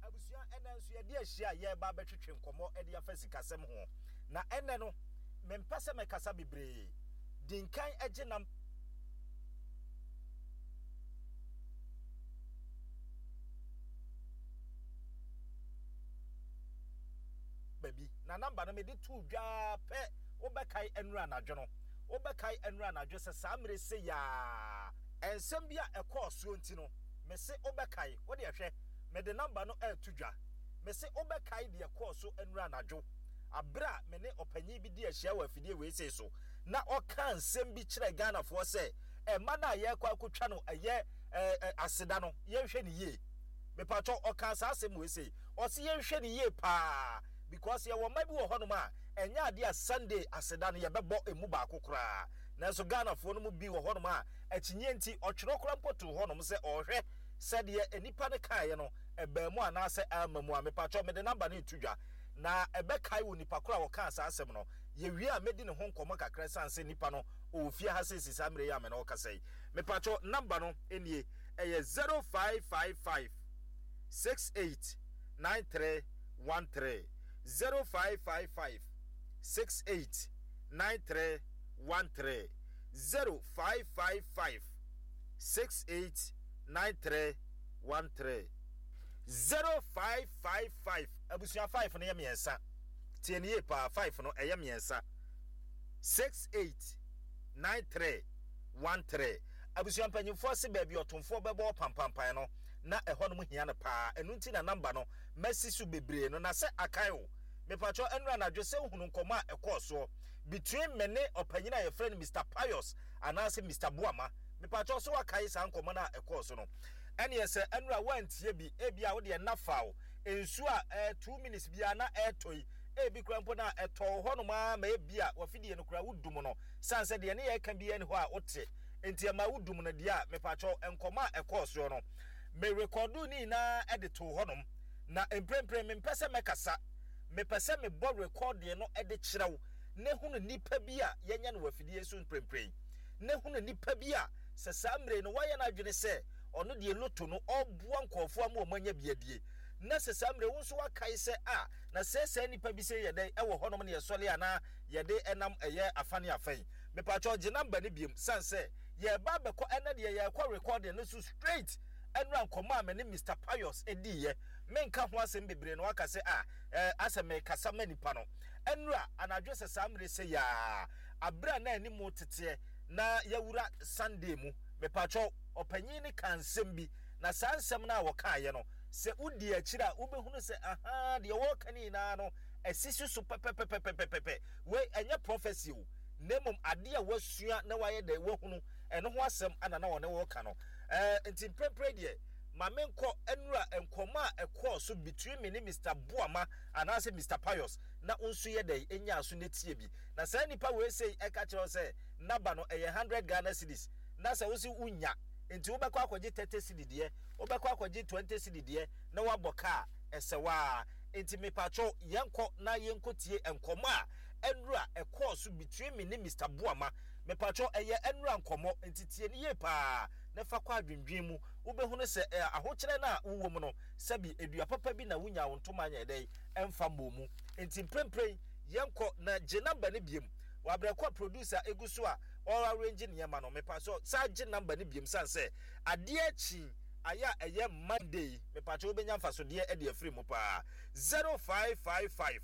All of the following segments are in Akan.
Abusia ena nso ye de ahia ye ba betwetwe nkomo e de afa sikasem ho na ene no mempase mekasa bebre dinkan age na baby na number no me de tu dwa pe obekai enura anadwo no obekai enura anadwo se samre se ya ensem bia ekoso nti no me se obekai wo de hwe me de number no tu dwa me se obekai de ekoso enura anadwo abra me ne opanyi bi de ahia wa afidie we se so na oka nsem bi kire Ghana fo se ma na ye kwa akotwa no ye aseda no ye hwe ne ye me pato oka sa asem we se o se ye hwe ne ye pa because ye wo mabi wo hono ma enya ade a Sunday aseda no ye bebo emu ba akokora na so Ghana fo no mu bi wo hono ma akinye nti otwero kora mpoto hono se ohwe said ye enipa ne kae no eba mu anase amamu a me pato me de number no tudwa na ebe kai wo nipa kora wo kan sa asem no ye wi a medi ne ho nkomo kakra sanse nipa no ofie ha se sisa mre ya me no kasai me pato number no enie eye 0555 689313 0555 689313 0555 689313 0555 abusia 5 no yemiensa tienie pa 5 no eyemiensa 689313 abusia mpanyimfo se baabi otomfo bebo pampampan no na ehɔ no mu hia no pa enu nti na number no mesi su bebre no na se akan o me pacho enra na dwese hunu nkoma ekoso between me ne opanyina ye friend Mr Pius anase Mr Buama me pacho so akai sa nkoma na ekoso no ene yese enra wantie bi ebia wo de nafao ensu a 2 minutes bia na etoi ebi krampo na eto hɔ no ma ebia wafidie no kura wudum no sanse de ne ye ka bia ne hɔ a wote enti ma wudum no dia me pacho enkoma ekoso no me recordu ni na edit hɔ no na emprempre me mpese mekasa me pese me bo record no ede kirew ne hunu nipa bi a yenya no wafidie so emprempre ne hunu nipa bi a se samre no waye na adwene se ono de loto no obuo nkofo am o manya biadie na se samre wonso wakai se a na se nipa bi se yede ewo honom ne yesole ana yede enam eye afane afan me pa cho je number ne biem sanse ye ba beko ena de ye kwa record no so straight enra nkoma me ne Mr Pius ediye menka ho asem bebre no aka se asem kasa manipa no enra anadwo se samre se ya abra na ani mu tete na yawura Sunday mu me pacho opanyin ne kansem bi na sansem na wokaye no se udi akira ubehunu se aha de wokani na no esisu so pepepepepepepe we enye prophecy o nemom ade a wasua na waye de wohunu eno ho asem ana na wone woka no enti prepare de ma menko enura enkoma ekọ so between me ne Mr Buama anase Mr Pius na unsu ye de enya so netie bi na sa nipa we sei eka kire se naba no 100 Ghana cedis na sa wosi unya enti wo bekọ akọje 30 cedi de wo bekọ akọje 20 cedi de na waboka esewa enti me pacho yenko na yenko tie enkoma enura ekọ so between me ne Mr Buama me pacho eye enura nkomo enti tie ne ye pa na fa kwa adwendwen mu wo behunu se ahokere na wo mu no sabi edua papa bi na wunya wo ntoma anya dai emfa momu enti prempren yenko na jenamba ne biem wabrekwa producer eguso a all arrange ne yema no me pacho sa je number ne biem sanse ade achi aya eye Monday me pacho obenya mfa so de e de afri mu pa 0555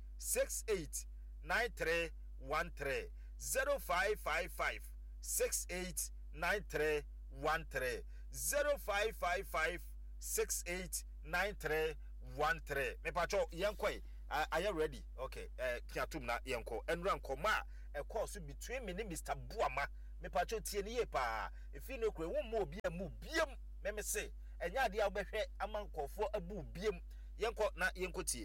689313 0555 689313 0555 689313 me pacho yenkoi are you ready okay kiatum na yenko enra nkoma course between me ne Mr Buama me pacho tie ne ye pa efi no kure wo mo obi amu biem me se enya ade a obehwe amankofo abu biem yenko na yenko tie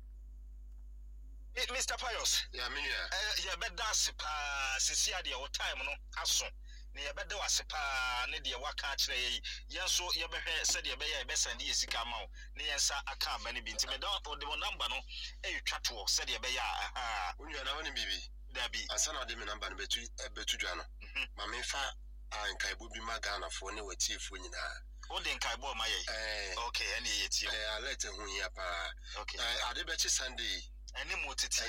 Mr Pius ya menua ya beda sipa sisi ade o time no aso ne ye beda wasepa ne de waka kire yi yenso ye behwe se de be ye be sande yesika ma wo ne yensa aka ba ne bi ntime don o de number no e twato se de be ya aha onua na woni bibi dabi asana de me number no betu dwa no ma me fa anka ibo bi ma Ghana fo ne watiefo nyina What the Kai Boy my okay, any it's you. I let him here, pa. Okay. I did bet you Sunday. Any more titi.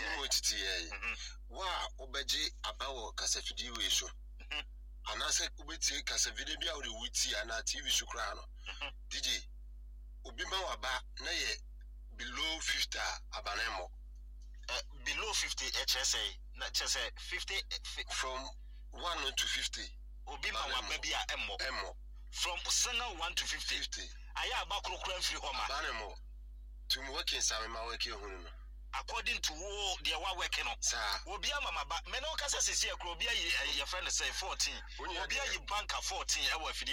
Wow, Obeji about Casafidi issue. And I said, Ubiti Casavidi be out the witty and our TV show crown. DJ Ubima Waba, nay, below 50 Abanemo. Below 50 HSA, not just 50 from 1 to 50. Ubima Wabia Emo. From Senga 1 to 50. I have a back free home. Banemo. To work in some working home. According to what they are working on, sir, Obia Mama, Menoka says here, Krobia, your friend say 14. Obia, you bank 14 hour for you.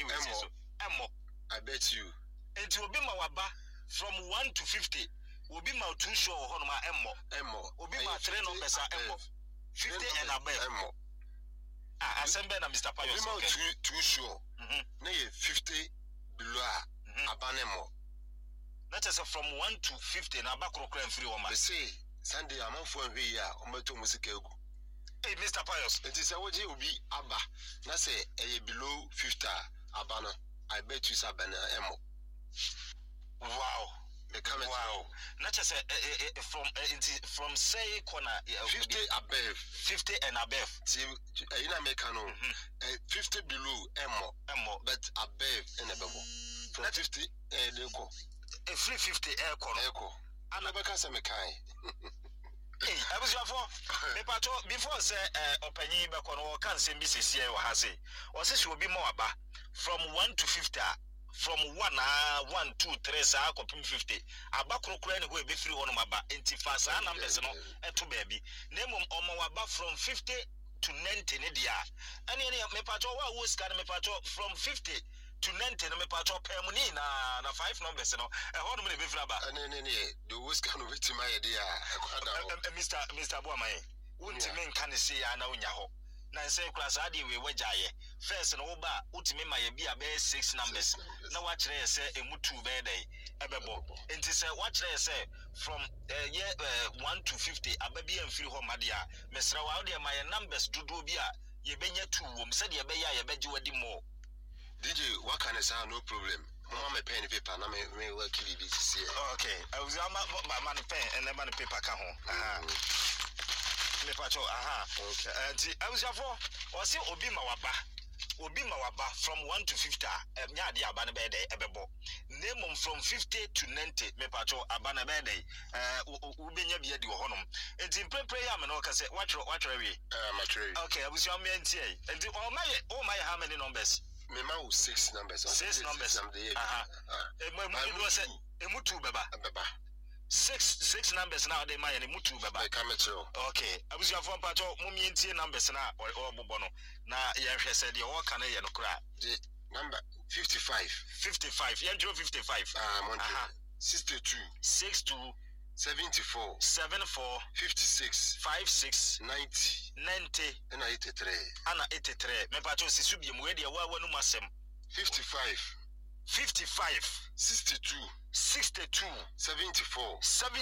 I bet you. And to Obima Waba from 1 to 50, Obima 2 show Honoma Emo. Obima 3 numbers are Emo. 50 and above. Assemble Mr. Payos. Obima 2 show. Nay 50 below Abanemo. That is from 1 to 50 na bakro crime free woman. They say Sunday I'm for here on my music. Hey Mr. Pius, it is a way will be Abba. Na say a below 50 Abana. I bet you Sabana Emo. Wow. Wow. Not just from say corner 50 above. 50 and above. See in Americano 50 below Emo but above and above. From 50 they go. A free 50 air corner. I never can say me kind. Hey, I was your for before say opening back on all can say Mrs. Here or has it. Or says will be more about from 1 to 50. From 1 2 3 sa ko 50. Abakro kra ne go be free on my ba enti fasa numbers no to baby. Name waba from 50 to 90 ne dia. Ani me pato wa wo scan me pato from 50 to 90 me pato pemuni na 5 numbers no e ho no me be free ba. The wo scan with my idea. Mr. Boamai. Wonti me nka ne se ya na onya ho. Na say class ade we wajaye first no ba utimi ma ye bia be 6 numbers na wa kire say emutu be dey ebebo enti say wa kire say from 1 to 50 ababi amfiri ho made a mesra wa de ma ye numbers dodo bi a ye benya 2 wom say de be ya ye beji wadi mo DJ what can I say no problem mama me pen paper na me work bi see okay I was my pen and then my paper ka ho me pacho okay anti abusafo o se obi ma waba from 1 to 50 nya ade aba ne be dey ebebo name from 50 to 90 me pacho aba ne be dey ubenya bia di honom enti prepare ya me no ka se watch we match okay abusafo me enti enti o my how many numbers me ma 6 numbers 6 numbers emutu beba 6 numbers now they my mutu baba okay abusia for pato mumie ntie numbers na obobo no na ye hwe se de o kan ye no kra the number 55 ye draw 55 62 74 56 90 and 83 me pato si subi mu we de wa wanu masem 55 62 74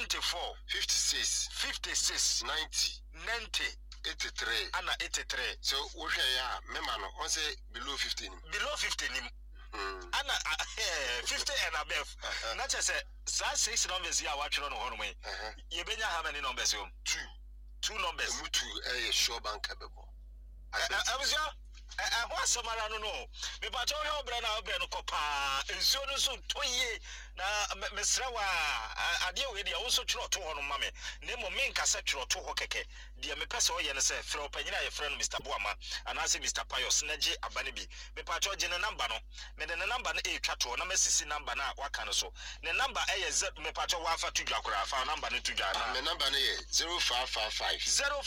56 90 83 ana 83 so wo hwe ya mema no on say below 15 nim ana 50 and above na che say 6 numbers ya wa twero no hono mai ye benya how many numbers yo 2 numbers mutu sure bank abebo abusha what samara no me ba to he obra na obra no kopa ensuo no so toye na mesra wa ade we dia wo so twero to hono mame na mo me nkasa twero to ho keke dia me pese o ye ne se frɛ opanyina ye frɛ no Mr. Boama anase Mr. Pius na je abane bi me pa to je ne number no me de ne number no twa to na mesisi number na waka no so ne number me pa to wa fa to dwa kora fa number no to dwa na me number no ye 0555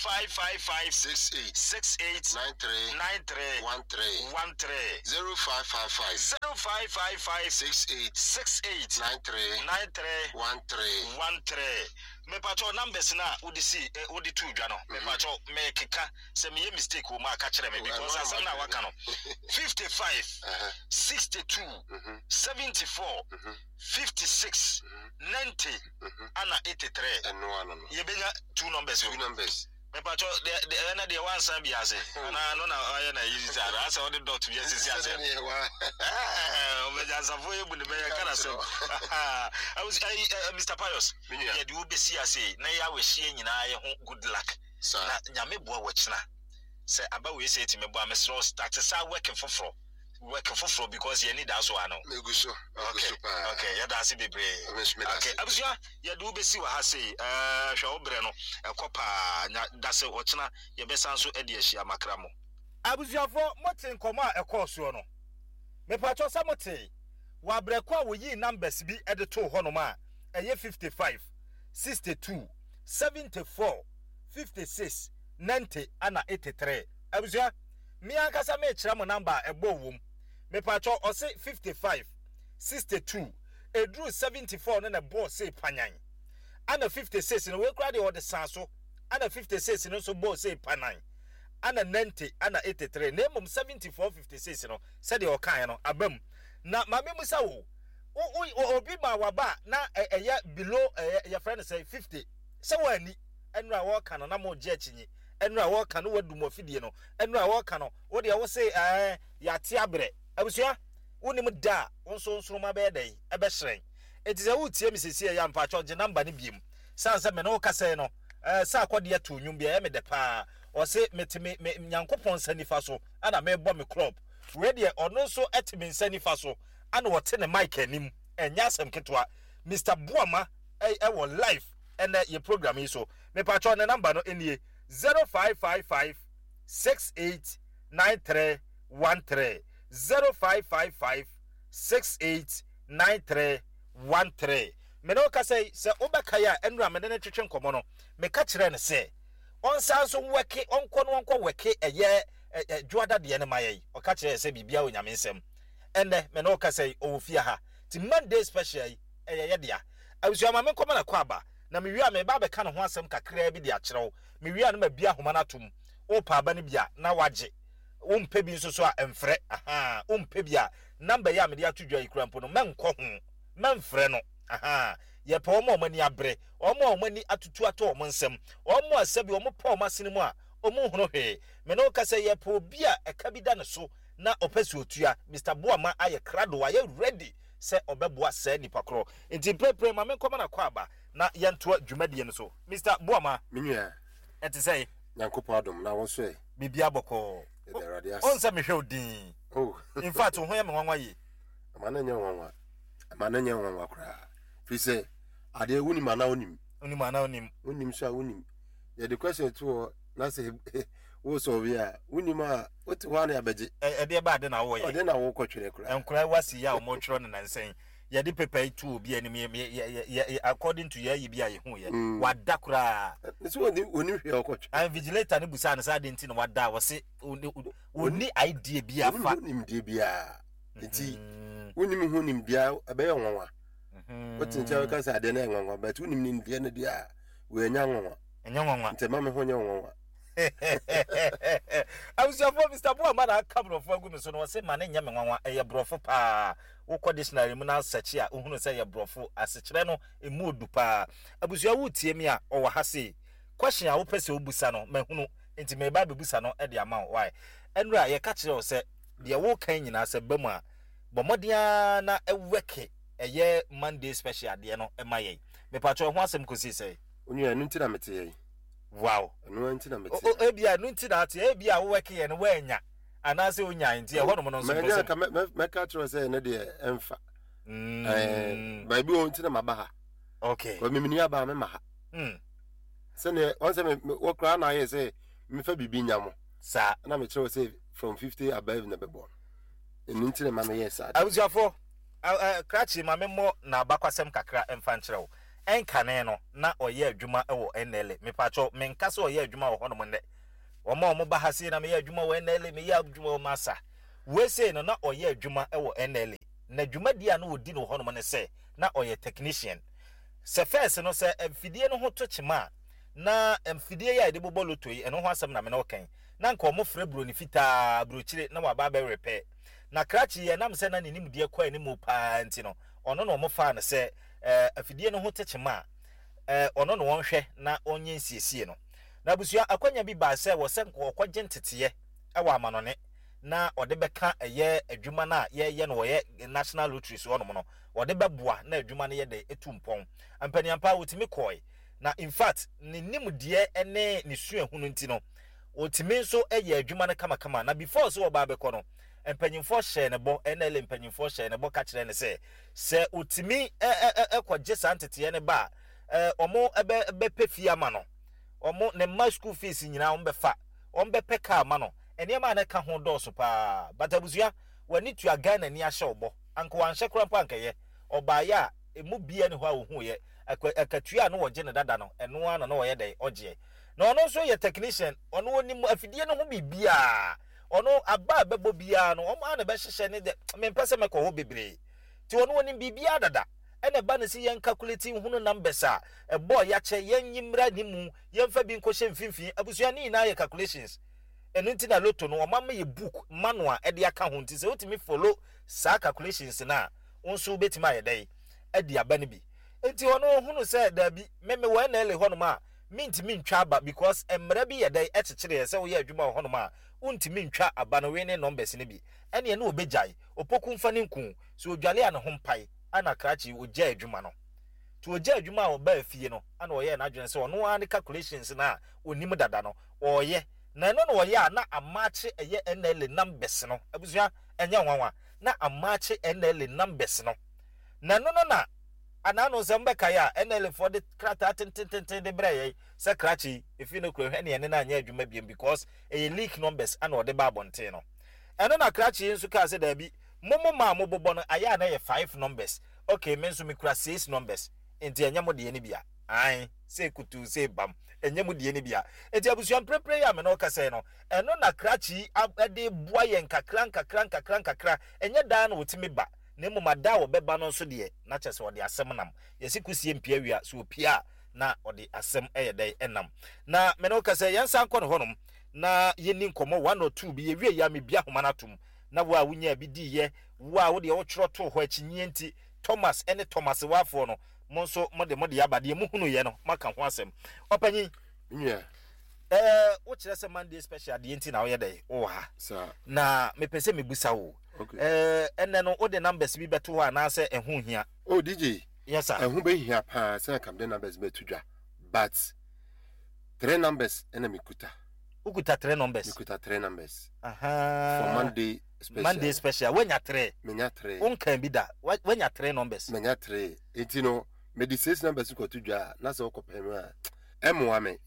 68 93 13 0555 68 93 13 me pacho numbers na udi see udi two dwa no me pacho me keka se me mistake o ma ka kire me because asem na waka no 55 62 74 56 90 ana 83 and no ye benya two numbers Me pacho the na the one san biase. Na no na oya na yi zara. Asa o de dot biase si ase. O me jansa fo ebu ne be kana so. I was Mr. Pius. Yeah, the ube si ase na ya we hie nyina ye ho good luck. Na nyame boa wo kina. Say aba we say ti me boa me slow start say working for because you need that so ano. Okay, yeah that's it bebre. Okay, abusua ya do be si wa ha say hwa obre no ekopa nya dase ochina ye be sanso e de ahia makra mo. Abusua fo motin koma ekoso no. Me pacho samote wa breko a wo yi numbers bi e de to hono ma eye 55 62 74 56 90 ana 83. Abusua mi ankasa me kira mo number ebo wom. Me pacho ose 55 62 edru 74 na boss say panyan ana 56 no we kra de the sanso ana 56 no so boss say panan ana 90 ana 83 na mum 74 56 no said the okan no abam na mame musa wo obi ma waba na eya below your friend say 50 say wani enra wo kan na mo je chinyi enra wo kan no wadu mo fidie no enra wo kan no wo de wo say ya ti abre abusua wonim da wonso nsroma be dai ebe hren etize wo tie misisi ya mpa cho je number ne biem sanse me no kase no sa akode ya to nwum bia ya me de pa o se metime nyankopon sanifa so ana me bo me club we de ono so etime sanifa so ana wote ne mic anim enya asem ketwa Mr. Buama wo live and your program is so me pa cho ne number no enie 0555 689313 0555 689313 me no ka say se obekaya enra me ne twetwe nkomo no me ka kire ne se on sanso weke onko no onko weke eye juada de ne maye o ka kire se bibia onyame nsem enne me no ka say ofia ha ti Monday special eye dia awusu ma me nkomo na kwaba na me wia me ba be ka no ho asem kakra bi dia kirew me wia no ma bia homa na tum o pa ba ne bia na waje umpe bi nso so a emfre umpe bia number ya me dia to dwa ikrampo no menko ho menfre no ye pa omo mani abre omo mani atutu ato omo nsem omo asabi omo pa omo asene mu a omo hunu hwe me no ka say ye pa obi a eka bi da ne so na opesi otua Mr. Buama aye krado aye ready se obeboa se nipa kro enti prepare ma menko na kwaba na yentoa dwumadie no so Mr. Buama minua eti say nyankopon adom na wonso e bibia boko on se me hwe odin in fact ho ya me nwanwa yi amana nya nwanwa kra fi se ade wuni mana onim so wonim ye the question to na say wo so bi a wuni ma oti ho na abeje e de ba de na wo ye ode na wo kwatwere kra enkra wasi ya o mo twro ne nansen ye de paper tu obi anim ye according to ye bi aye hu ye wada kra so oni hwe okotwe an vigilator ne busa na sa de nti na wada wo se oni idea bi afa nim de bia nti wonim hu nim bia ebe ye nwanwa wotin cha ka sa de na nwanwa but wonim nim bia na dia we nya nwanwa nti ma me ho nya nwanwa I was your Mr. Buama na come of Fogum so no say man nya me nwanwa eye brofo pa wo dictionary mu na search a uhunu say ye brofo asechire no emu odu pa abusua wo tie mi a o wa ha say question a wo pese obusa no mahunu enti me ba bebusa no e de ama why enra ye ka kire o say de wo kan nyina say bamu a bomodia na eweke eye Monday special de no e maye me patro ho asem kosi say onua nu ntira mete ye wow nu ntira mete ebia nu ntira ate ebia wo weke ye no wanya anase onya nti e hono no so me ka tro say ne de emfa ba bi on ntira mabaha okay ko mimini aba me maha se ne on se me wo kra na ye say me fa bibi nyamo sa na me tro say from 50 above na be born enu ntira ma me yes sad awusiafo krachi ma me mo na abakwasem kakra emfa nkyerɛw enkane no na oye adwuma ewo NL me pacho me nkase oye adwuma wo hono mo ne omo bahasi na me ye adwuma wo NL me ye adwuma wo masa we say no na oye adwuma ewo NL na adwuma dia no wodi no hono mo ne se na oye technician se first no se emfidie no ho to chima na emfidie ya de bobolo toyi eno ho asem na me no kan na nka omo frɛ bro ni fita bro chire na wa ba be repair na krachi ye nam se na nim die kwa ni mu pa nti no ono no omo fa na se afidie no ho techima ono no wonhwe na onye nsiesie no na busua akwanya bi ba se wo se kwogye ntete ewa amanone na ode beka eye adwuma na ye no ye national lottery so no no ode beboa na adwuma no ye de etumpon ampaniampa wotimi koi na in fact ni nimdie ene ni suahunu ntino otimi nso eye adwuma no kama na before so oba beko no empanyimfo hye ne bo NL empanyimfo hye ne bo ka kire ne se otimi ekogye santete ne ba omo ebe pefia ma no omo ne ma school fees nyina ombe fa ombe peka ma no enema na ka ho dɔɔso pa batabusua wani tua Ghana ni ahye obo anko wanhye krampa ankaye obaaya a emu bia ne ho a wo hu ye akatua no wɔgye ne dada no eno ana na wɔyɛ dɛ ɔgye na ɔno nso yɛ technician ɔno onim afidie no ho bibia ɔno aba bɛbɔ bia no ɔmo ana bɛhyehyɛ ne de mempɛsɛ mɛkɔ ho bebre ti ɔno onim bibia dada ene ba ne si yen calculating hunu numbers a ebo ya che yen yimra ni mu yen fa bi nkɔhye mfimfin abusua ni na ye calculations enu nti na loto no omama ye book manual e de aka ho nti se wotimi follow sa calculations na onso betima ye dai e de aba ne bi enti ono hunu se da bi meme wa na ele ho no ma mintimi ntwa aba because emra bi ye dai e kyekere se wo ye adwuma ho no ma untimi ntwa aba no we ne numbers ne bi ene ne obejai opoku mfa ne nku so odwale a ne ho mpai ana krachi ogya adwuma no to ogya adwuma a oba afie no ana oye na adwene se ono ani calculations na onim dada no oye na no no oye na amache eye NL numbers no abusua enya nwanwa na amache NL numbers no na no na ana no zembe kaya NL for the krata tenten de breye se krachi efi no kro hwe ne na anya adwuma biem because eye leak numbers ana ode ba bonte no eno na krachi nsu ka se da bi momo ma mobobo no aya na ye 5 numbers okay menso me kura 6 numbers enti enya mo de ne bia ai se kutu se bam enya mo de ne bia enti abusuan prepare ya me no ka se no eno na krachi ade boa ye nkakra enya da na wotimi ba na mo mada wo beba no so de na chese wo de asem nam yesi kusie mpia wia so opia na wo de asem eyedai enam na me no ka se yensan kɔ no honom na yeni nkomo 1 or 2 bi ye wie ya me bia homa na tum na wo a wunya bi di ye wo a wo de wo kyerɛ to ho akyinye nti Thomas ene Thomas wafo no mo nso mo de abade mu hunu ye no maka ho asem opanyi nya wo kyerɛ sɛ Monday special de nti na wo ye dai wo ha sa na me pese me busa wo ene no wo de numbers bi beto ho ana sɛ ɛho hia oh DJ yes sir ɛho be hia pa sɛ kam de numbers beto dwa but 3 numbers ene mekuta ukuta 3 numbers mekuta 3 numbers aha for Monday special wenya 3 menya 3 unkan bi da wenya 3 numbers menya 3 enti no me di 6 numbers ko to dwa na sɛ okopem a emwa me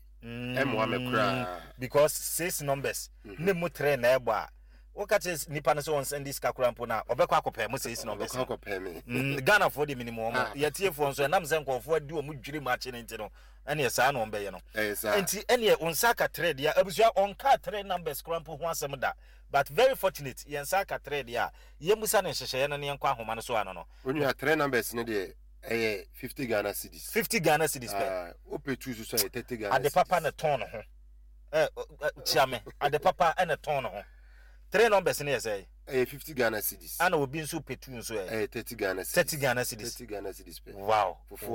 kra because 6 numbers ne mu 3 na ebo a wakache nipa no so on send this kakrampo na obekwa akopem 6 numbers Ghana for the minimum yatie for nso nam sɛ nkɔfo adi o mu dwiri mu ache ne nti no ene saa no mbɛye no enti ene onsaka trade ya abusua onka 3 numbers krampo ho asɛm da but very fortunate yensaka trade ya yemusa ne hyehyɛ no ne yankɔ ahoma no so ano no onua 3 numbers ne de 50 Ghana cedis per opetu so 30 Ghana ade papa ne ton no ho chiame ade papa ene ton no ho 3 numbers ne say 50 Ghana cedis ana obi nso petu nso 30 Ghana cedis per wow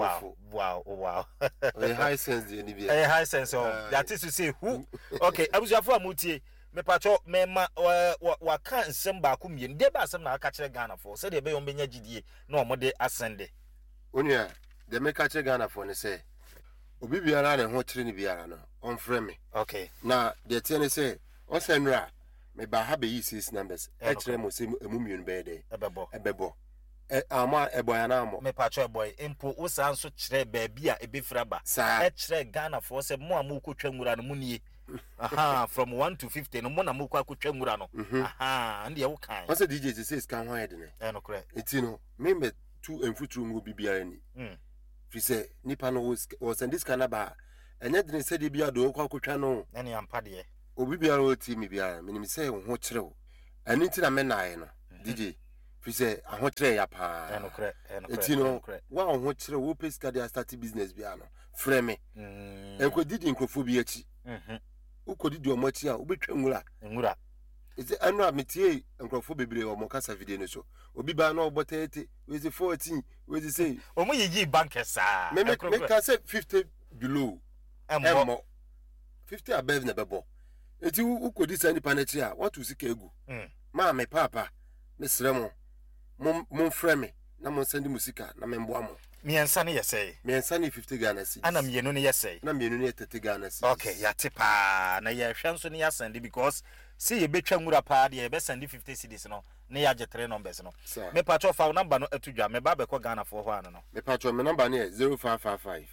high sense the ni high sense that is to say who okay abusuafo amutie me pacho me ma wa kan nsem ba ko miem de ba asem na aka kire Ghana for say de be yon benya gidie na omode asende onia de me ka kire Ghana for ne say obi biara ne ho kire ni biara no on frɛ me okay na de tie ne say o senra me ba ha be yi 6 numbers e kire mo se emu mienu be de ebebo ama eboya na amo me pacho eboy impo wo sa nso kire ba bia ebefra ba e kire Ghana for say mo amu kotwa nwura no munie aha from 1 to 50 no mo na mo kwa kotwa nwura no aha ndi e wo kan o se DJ say scan ho head ne no correct eti no me tu emfuturu ngo bibiara ni fi se nipa no wo send this kana ba enye dine se de bia do kwa kotwa no ene ampa de obi biara o ti mi biara minim se ho kyerɛw ani ti na me nae no DJ fi se aho kyerɛ ya pa no correct eti no wa ho kyerɛ wo pesika de start business bia no frɛ me enko didi nkrofo bi achi ukodidi o machi a obetwa nwura ese anu a metie nkrofo bebre o mo kasa video no so obi ba na obotete we 14 we say o mo yi bankers a me ka say 50 below emo 50 above na bebo eti ukodi sa nipa na chi a what usika egu ma me papa me sremo mom frame na mo send musika na me mboa mo miensa ne yesey miensa ne 50 Ghana cedis ana mienu ne yesey na mienu ne 30 Ghana cedis okay yate pa na ye hwenso ne yasende because see ye betwa ngura pa de ye be send 50 cedis no ne ya je 3 numbers no me patcho fa number no atudwa me ba be ko Ghana for ho ano no me patcho me number ne 0555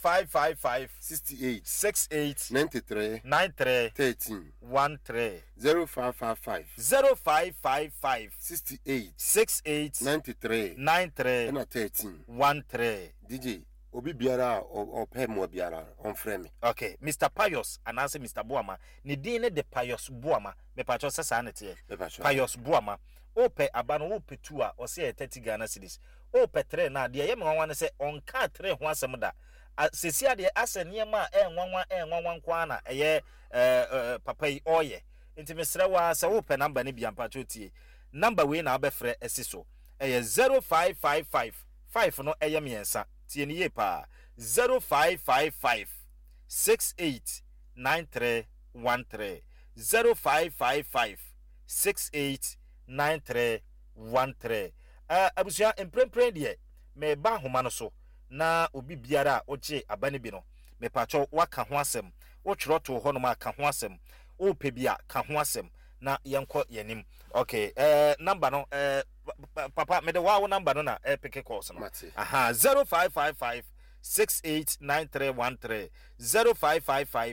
68 93 13 0555 68 93 and 13 DJ obi biara o pemo biara on frame okay Mr Pius and answer Mr Boama ni din ne de Pius Boama me patcho sesa na tie Pius Boama o pe aba no o pe 2 a o se 30 Ghana cedis o pe 3 na de ye me wanwa ne se on ka 3 ho asem da sesia de asenie ma enwanwan kwa na eye papa yi oye nti mesre wa se wo pe number ne bia patcho tie number we na abefre esiso eye 0555 5 no eye miensa tie ni ye pa 0555 689313 0555 689313 abusia emprempren de me ba homa no so na obi biara oje abane bi no me pacho waka ho asem wo kyroto ho no ma ka ho asem wo pe bia ka ho asem na yenko yanim okay number no papa me de wa number no na pick calls no aha 0555 689313 0555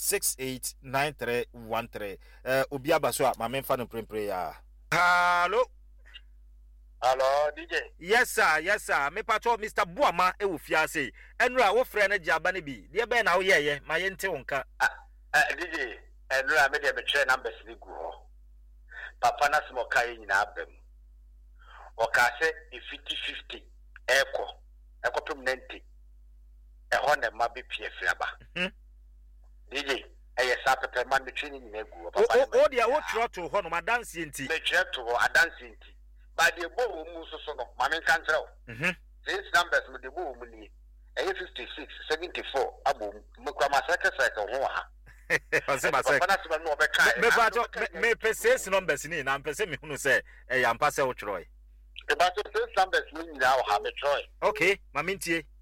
689313 obi abaso a ma memfa no prempre ya hello DJ. Yes sir me pacho Mr Boama e wo fiase enura wo frɛ na jaba ne bi de be na wo yeye ma yente wonka DJ enura me de be share numbers ni gu ho papa na smo kai nyina abem o ka se 50-50 eko pem 90 e ho na ma be pf aba DJ eye sa pepe man me twini nyina gu papa o dia wo trotto ho no ma dance enti me trotto ho adanse enti ba de bo mu so no ma men kan trɛw these numbers me de bo mu ni 56 74 abom me kwa ma second ho ha ose ma se me pacho me pese numbers ni na pese me hunu se e ya mpa se wo troi e ba so numbers ni na ho ha me troi okay ma mentie